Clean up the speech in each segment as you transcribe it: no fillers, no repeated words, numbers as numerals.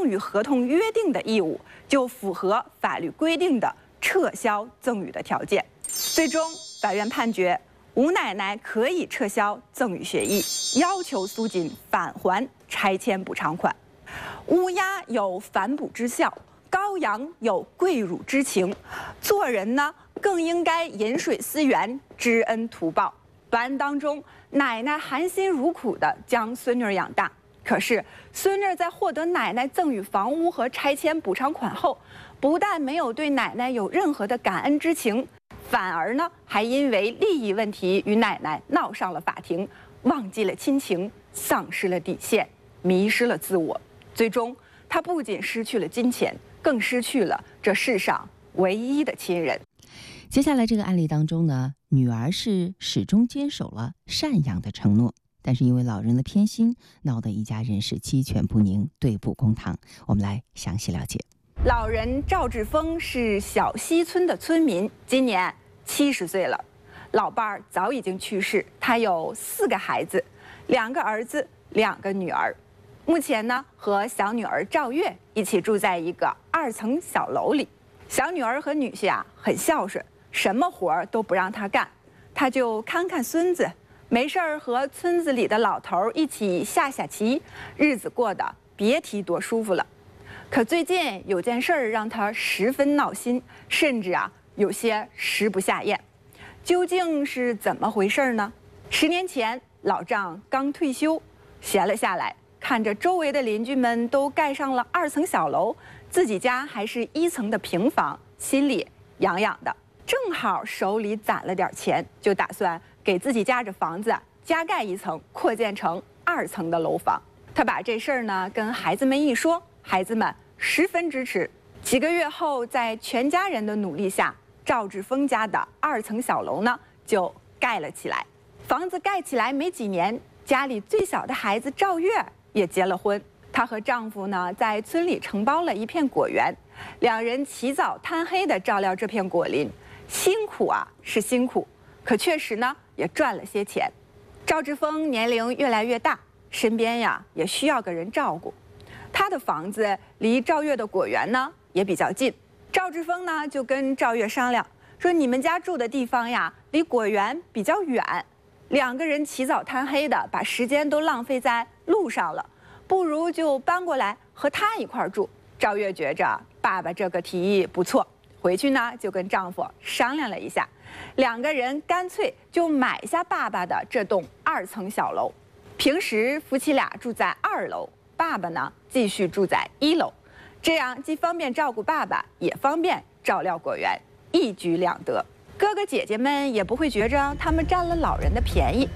赠与合同约定的义务，就符合法律规定的撤销赠与的条件。最终，法院判决吴奶奶可以撤销赠与协议，要求苏锦返还拆迁补偿款。乌鸦有反哺之效，羔羊有跪乳之情，做人呢更应该饮水思源，知恩图报。本案当中，奶奶含辛茹苦地将孙女养大，可是孙女在获得奶奶赠与房屋和拆迁补偿款后，不但没有对奶奶有任何的感恩之情，反而呢还因为利益问题与奶奶闹上了法庭，忘记了亲情，丧失了底线，迷失了自我。最终，她不仅失去了金钱，更失去了这世上唯一的亲人。 接下来这个案例当中呢，女儿是始终坚守了赡养的承诺，但是因为老人的偏心，闹得一家人是鸡犬不宁，对簿公堂。我们来详细了解。 老人赵志峰是小溪村的村民，今年70岁了，老伴儿早已经去世，他有4个孩子，2个儿子，2个女儿。目前呢，和小女儿赵月一起住在一个2层小楼里。小女儿和女婿啊很孝顺，什么活儿都不让他干，他就看看孙子，没事儿和村子里的老头一起下棋，日子过得别提多舒服了。可最近有件事儿让他十分闹心，甚至啊有些食不下咽。究竟是怎么回事呢？10年前，老丈刚退休，闲了下来，看着周围的邻居们都盖上了2层小楼，自己家还是1层的平房，心里痒痒的。正好手里攒了点钱，就打算给自己家这房子加盖1层，扩建成2层的楼房。他把这事儿呢跟孩子们一说，孩子们十分支持。几个月后，在全家人的努力下，赵志峰家的2层小楼呢就盖了起来。房子盖起来没几年，家里最小的孩子赵月也结了婚。她和丈夫呢在村里承包了一片果园，2人起早贪黑地照料这片果林。辛苦啊是辛苦，可确实呢也赚了些钱。赵志峰年龄越来越大，身边呀也需要个人照顾。他的房子离赵月的果园呢也比较近，赵志峰呢就跟赵月商量说：“你们家住的地方呀离果园比较远，2个人起早贪黑的，把时间都浪费在路上了，不如就搬过来和他一块儿住。”赵月觉着爸爸这个提议不错，回去呢就跟丈夫商量了一下，2个人干脆就买下爸爸的这栋2层小楼。平时夫妻俩住在2楼，爸爸呢继续住在1楼，这样既方便照顾爸爸，也方便照料果园，一举两得。哥哥姐姐们也不会觉着他们占了老人的便宜。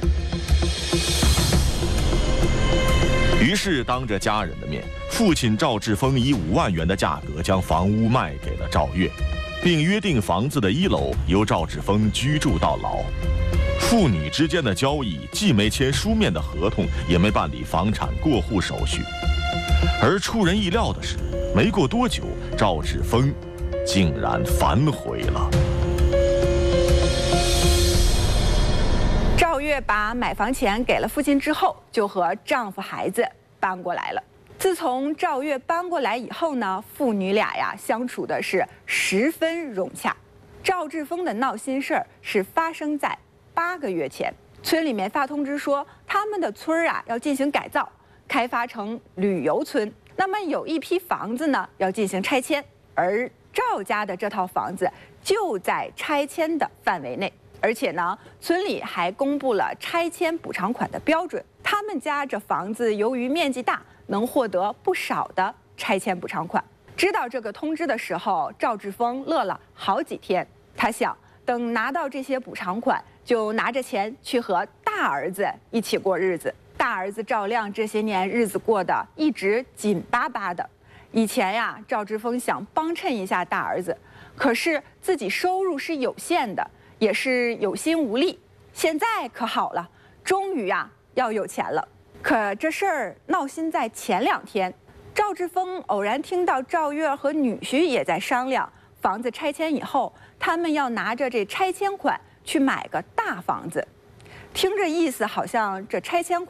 于是当着家人的面，父亲赵志峰以5万元的价格将房屋卖给了赵月，并约定房子的1楼由赵志峰居住到老。父女之间的交易既没签书面的合同，也没办理房产过户手续。而出人意料的是，没过多久，赵志峰竟然反悔了。 赵月把买房钱给了父亲之后，就和丈夫孩子搬过来了。自从赵月搬过来以后呢，父女俩呀相处的是十分融洽。赵志峰的闹心事儿是发生在8个月前，村里面发通知说他们的村儿啊要进行改造，开发成旅游村。那么有一批房子呢要进行拆迁，而赵家的这套房子就在拆迁的范围内。而且呢，村里还公布了拆迁补偿款的标准。他们家这房子由于面积大，能获得不少的拆迁补偿款。知道这个通知的时候，赵志峰乐了好几天。他想，等拿到这些补偿款，就拿着钱去和大儿子一起过日子。大儿子赵亮这些年日子过得一直紧巴巴的。以前呀，赵志峰想帮衬一下大儿子，可是自己收入是有限的，也是有心无力。现在可好了，终于呀要有钱了。可这事儿闹心在前2天，赵志峰偶然听到赵月和女婿也在商量，房子拆迁以后，他们要拿着这拆迁款去买个大房子。听着意思好像这拆迁款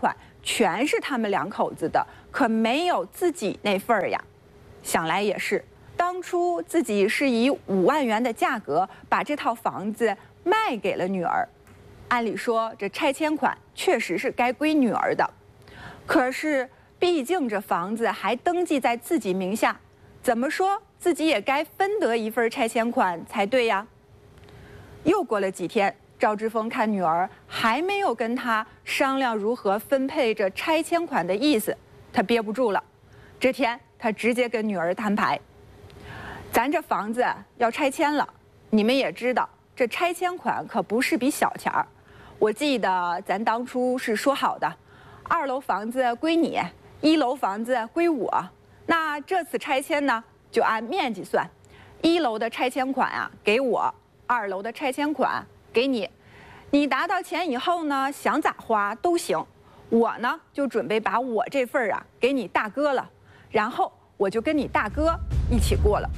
全是他们两口子的，可没有自己那份儿呀。想来也是，当初自己是以5万元的价格把这套房子卖给了女儿。按理说，这拆迁款确实是该归女儿的，可是毕竟这房子还登记在自己名下，怎么说自己也该分得一份拆迁款才对呀。又过了几天，赵志峰看女儿还没有跟他商量如何分配这拆迁款的意思，他憋不住了。这天，他直接跟女儿摊牌：“咱这房子要拆迁了，你们也知道，这拆迁款可不是笔小钱儿。我记得咱当初是说好的，2楼房子归你，1楼房子归我。那这次拆迁呢，就按面积算，1楼的拆迁款啊给我，2楼的拆迁款给你。你拿到钱以后呢，想咋花都行。我呢就准备把我这份啊给你大哥了，然后我就跟你大哥一起过了。”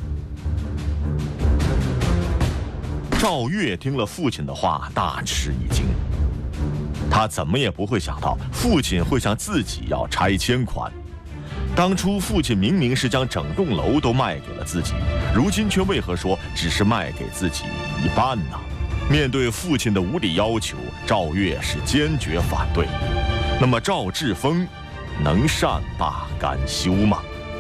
赵月听了父亲的话，大吃一惊。他怎么也不会想到父亲会向自己要拆迁款。当初父亲明明是将整栋楼都卖给了自己，如今却为何说只是卖给自己一半呢？面对父亲的无理要求，赵月是坚决反对。那么赵志峰能善罢甘休吗？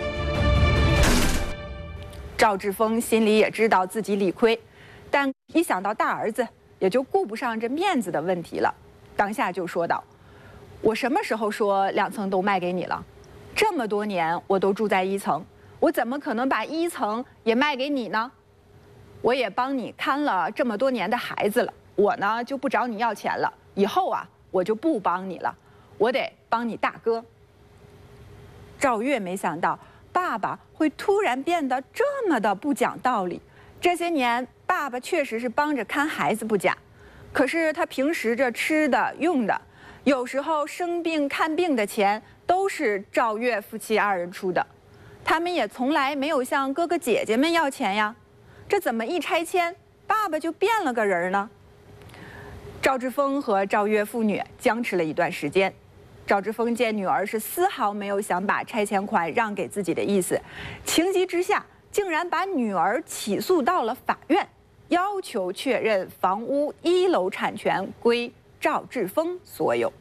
赵志峰心里也知道自己理亏，但一想到大儿子，也就顾不上这面子的问题了。当下就说道：“我什么时候说2层都卖给你了？这么多年我都住在1层，我怎么可能把1层也卖给你呢？我也帮你看了这么多年的孩子了，我呢就不找你要钱了，以后啊我就不帮你了，我得帮你大哥。”赵月没想到爸爸会突然变得这么的不讲道理。这些年爸爸确实是帮着看孩子不假，可是他平时这吃的用的，有时候生病看病的钱都是赵月夫妻2人出的，他们也从来没有向哥哥姐姐们要钱呀。这怎么一拆迁，爸爸就变了个人呢？赵志峰和赵月父女僵持了一段时间。赵志峰见女儿是丝毫没有想把拆迁款让给自己的意思，情急之下竟然把女儿起诉到了法院，要求确认房屋1楼产权归赵志峰所有。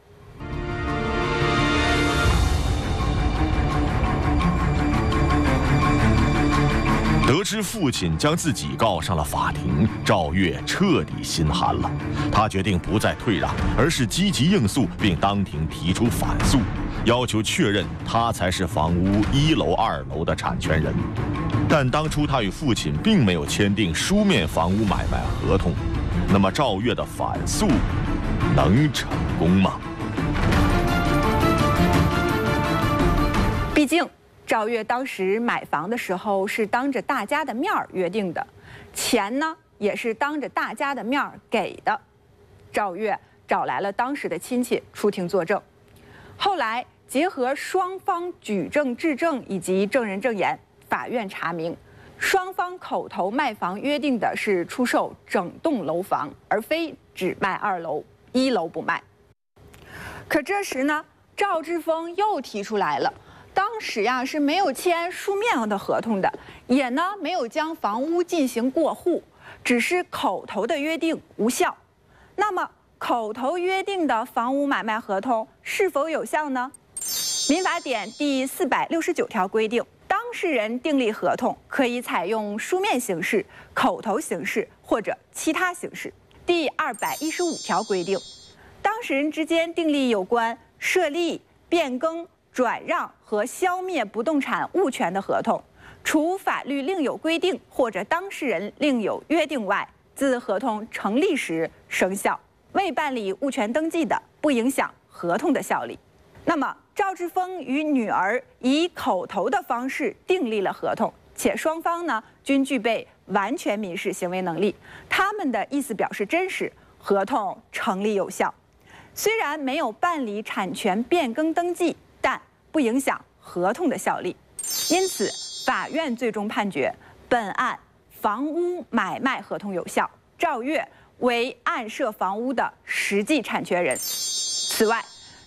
得知父亲将自己告上了法庭，赵月彻底心寒了。他决定不再退让，而是积极应诉，并当庭提出反诉，要求确认他才是房屋1楼、2楼的产权人。但当初他与父亲并没有签订书面房屋买卖合同，那么赵月的反诉能成功吗？ 毕竟赵月当时买房的时候是当着大家的面儿约定的，钱呢也是当着大家的面儿给的。赵月找来了当时的亲戚出庭作证，后来结合双方举证质证以及证人证言，法院查明，双方口头卖房约定的是出售整栋楼房，而非只卖2楼，1楼不卖。可这时呢，赵志峰又提出来了。当时呀是没有签书面的合同的，也呢没有将房屋进行过户，只是口头的约定无效。那么口头约定的房屋买卖合同是否有效呢？民法典第469条规定，当事人订立合同可以采用书面形式、口头形式或者其他形式。第215条规定，当事人之间订立有关设立、变更、转让和消灭不动产物权的合同，除法律另有规定或者当事人另有约定外，自合同成立时生效。未办理物权登记的，不影响合同的效力。那么，赵志峰与女儿以口头的方式订立了合同，且双方呢均具备完全民事行为能力，他们的意思表示真实，合同成立有效。虽然没有办理产权变更登记，但不影响合同的效力。因此，法院最终判决本案房屋买卖合同有效，赵月为案涉房屋的实际产权人。此外，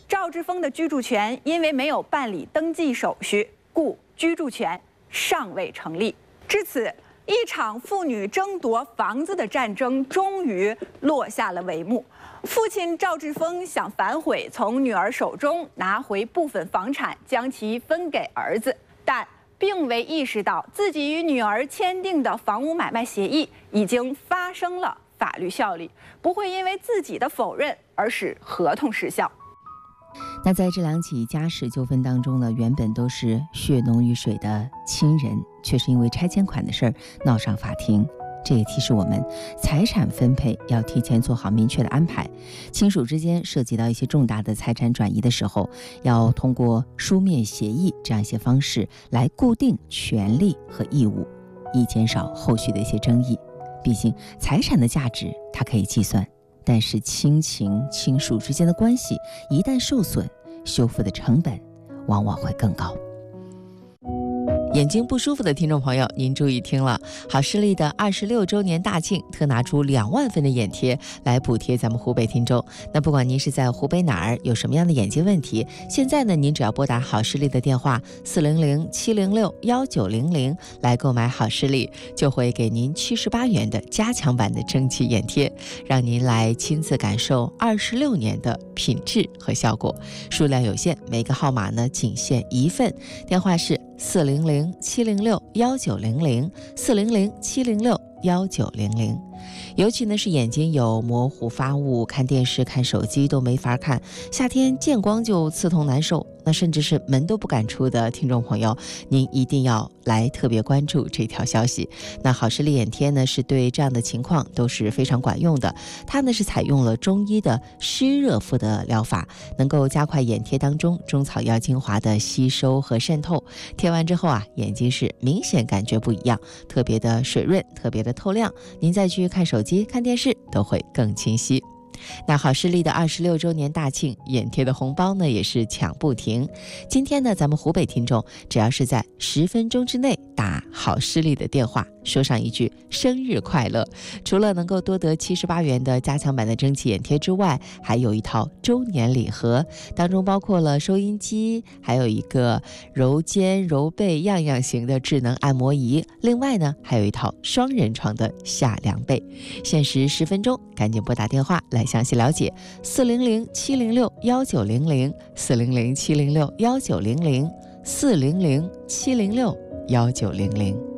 赵志峰的居住权因为没有办理登记手续，故居住权尚未成立。至此，一场父女争夺房子的战争终于落下了帷幕。父亲赵志峰想反悔，从女儿手中拿回部分房产，将其分给儿子，但并未意识到自己与女儿签订的房屋买卖协议已经发生了法律效力，不会因为自己的否认而使合同失效。 那在这两起家事纠纷当中呢，原本都是血浓于水的亲人，却是因为拆迁款的事儿闹上法庭。这也提示我们，财产分配要提前做好明确的安排。亲属之间涉及到一些重大的财产转移的时候，要通过书面协议这样一些方式来固定权利和义务，以减少后续的一些争议。毕竟财产的价值它可以计算，但是亲情亲属之间的关系一旦受损，修复的成本往往会更高。眼睛不舒服的听众朋友，您注意听了，好视力的26周年大庆特拿出2万份的眼贴来补贴咱们湖北听众。那不管您是在湖北哪儿，有什么样的眼睛问题，现在呢，您只要拨打好视力的电话400-706-1900来购买好视力，就会给您78元的加强版的蒸汽眼贴，让您来亲自感受26年的品质和效果。数量有限，每个号码呢仅限1份，电话是400-706-1900 400-706-1900。尤其呢是眼睛有模糊发物，看电视看手机都没法看，夏天见光就刺痛难受，那甚至是门都不敢出的听众朋友，您一定要来特别关注这条消息。那好视力眼贴呢是对这样的情况都是非常管用的，它呢是采用了中医的湿热敷的疗法，能够加快眼贴当中中草药精华的吸收和渗透。贴完之后啊，眼睛是明显感觉不一样，特别的水润，特别的透亮，您再去看手机看电视都会更清晰。那好视力的26周年大庆，眼贴的红包呢也是抢不停。今天呢，咱们湖北听众只要是在10分钟之内打好视力的电话，说上一句生日快乐，除了能够多得78元的加强版的蒸汽眼贴之外，还有一套周年礼盒，当中包括了收音机，还有一个揉肩揉背样样行的智能按摩仪，另外呢还有一套双人床的夏凉被。限时10分钟，赶紧拨打电话来详细了解400-706-1900 400-706-1900 400-706-1900。